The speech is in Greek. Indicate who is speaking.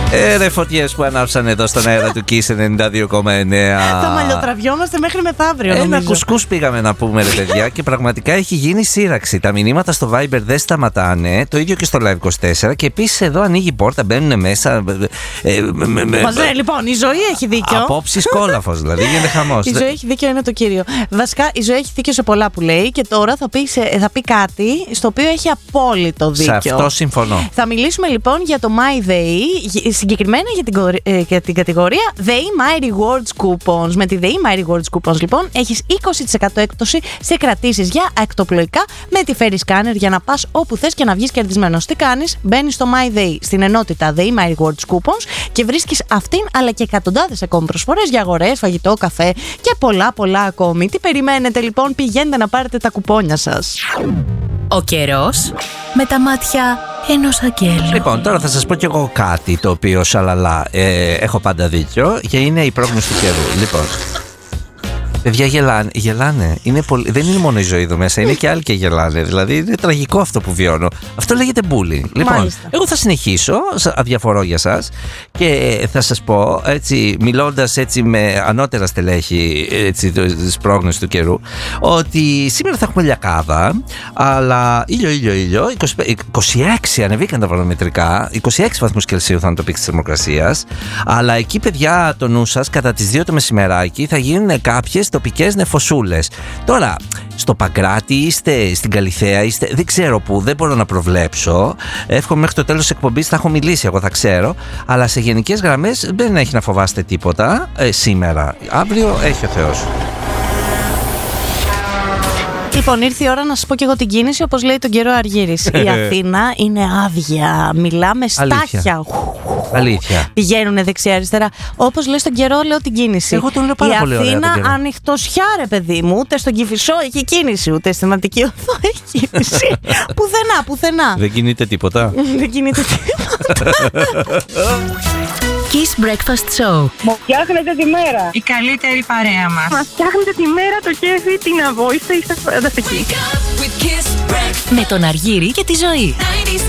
Speaker 1: Ρε φωτιές που ανάψαν εδώ στον αέρα του Kiss 92,9.
Speaker 2: Θα μαλλιοτραβιόμαστε μέχρι μεθαύριο.
Speaker 1: Ένα κουσκούς πήγαμε να πούμε, ρε παιδιά, και πραγματικά έχει γίνει σύραξη. Τα μηνύματα στο Viber δεν σταματάνε. Το ίδιο και στο Live24. Και επίσης εδώ ανοίγει η πόρτα, μπαίνουν μέσα.
Speaker 2: Λοιπόν, η ζωή έχει δίκιο.
Speaker 1: Απόψεις κόλαφος, δηλαδή γίνεται χαμός.
Speaker 2: Η ζωή έχει δίκιο, είναι το κύριο. Βασικά, η ζωή έχει δίκιο σε πολλά που λέει και τώρα θα πει κάτι στο οποίο έχει απόλυτο δίκιο.
Speaker 1: Σε αυτό συμφωνώ.
Speaker 2: Θα μιλήσουμε λοιπόν για το My Day, συγκεκριμένα για την κατηγορία The My Rewards Coupons. Με τη The My Rewards Coupons λοιπόν έχεις 20% έκπτωση σε κρατήσεις για ακτοπλοϊκά με τη Ferry Scanner για να πας όπου θες και να βγεις κερδισμένος. Τι κάνεις? Μπαίνεις στο My Day στην ενότητα The My Rewards Coupons και βρίσκεις αυτήν αλλά και εκατοντάδες ακόμη προσφορές για αγορές, φαγητό, καφέ και πολλά ακόμη. Τι περιμένετε λοιπόν? Πηγαίνετε να πάρετε τα κουπόνια σας.
Speaker 3: Ο καιρός με τα μάτια ενός αγγέλου.
Speaker 1: Λοιπόν, τώρα θα σας πω κι εγώ κάτι το οποίο σαλαλά έχω πάντα δίκιο και είναι η πρόγνωση του καιρού. Λοιπόν, παιδιά γελάνε. Δεν είναι μόνο η ζωή εδώ μέσα, είναι και άλλοι και γελάνε. Δηλαδή είναι τραγικό αυτό που βιώνω. Αυτό λέγεται bullying. Λοιπόν, εγώ θα συνεχίσω, αδιαφορώ για σας και θα σας πω, έτσι, μιλώντας έτσι με ανώτερα στελέχη της πρόγνωσης του καιρού, ότι σήμερα θα έχουμε λιακάδα, αλλά ήλιο. 26 ανεβήκαν τα βαρομετρικά, 26 βαθμούς Κελσίου θα είναι το πικ της θερμοκρασίας, αλλά εκεί, παιδιά, το νου σας, κατά τις 2 το μεσημεράκι θα γίνουν κάποιες τοπικές νεφωσούλες. Τώρα, στο Παγκράτη είστε, στην Καλιθέα είστε, δεν ξέρω πού, δεν μπορώ να προβλέψω. Εύχομαι μέχρι το τέλος της εκπομπής θα έχω μιλήσει, εγώ θα ξέρω. Αλλά σε γενικές γραμμές δεν έχει να φοβάστε τίποτα σήμερα. Αύριο έχει ο Θεός.
Speaker 2: Λοιπόν, ήρθε η ώρα να σας πω και εγώ την κίνηση, όπως λέει τον καιρό Αργύρης. Η Αθήνα είναι άδεια. Μιλάμε στάχια.
Speaker 1: Αλήθεια.
Speaker 2: Πηγαίνουν δεξιά-αριστερά. Όπως λέει στον καιρό, λέω την κίνηση.
Speaker 1: Εγώ τον λέω πάρα πολύ ωραία.
Speaker 2: Η Αθήνα ανοιχτοσιά, ρε παιδί μου. Ούτε στον Κηφισό έχει κίνηση, ούτε στην Αττική Οδό έχει κίνηση. Πουθενά.
Speaker 1: Δεν κινείται τίποτα.
Speaker 2: Δεν κινείται τίποτα.
Speaker 3: Kiss Breakfast Show.
Speaker 4: Μου φτιάχνετε τη μέρα.
Speaker 5: Η καλύτερη παρέα μας.
Speaker 4: Μας φτιάχνετε τη μέρα, το κέφι, την αβό. Είστε φανταστικοί.
Speaker 3: Με τον Αργύρη και τη Ζωή.